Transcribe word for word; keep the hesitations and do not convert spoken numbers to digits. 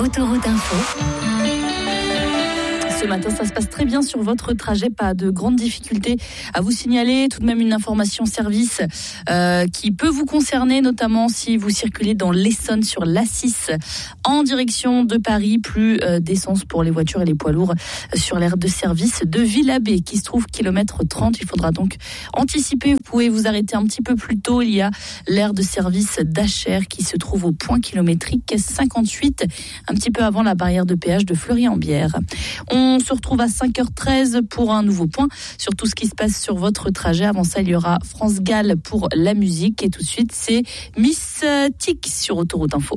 Autoroute Info. Ce matin, ça se passe très bien sur votre trajet, pas de grandes difficultés à vous signaler. Tout de même une information service euh, qui peut vous concerner, notamment si vous circulez dans l'Essonne sur l'A six en direction de Paris. Plus euh, d'essence pour les voitures et les poids lourds sur l'aire de service de Villabé qui se trouve kilomètre trente. Il faudra donc anticiper. Vous pouvez vous arrêter un petit peu plus tôt. Il y a l'aire de service d'Achères qui se trouve au point kilométrique cinquante-huit, un petit peu avant la barrière de péage de Fleury-en-Bière. On On se retrouve à cinq heures treize pour un nouveau point sur tout ce qui se passe sur votre trajet. Avant ça, il y aura France Gall pour la musique. Et tout de suite, c'est Miss Tic sur Autoroute Info.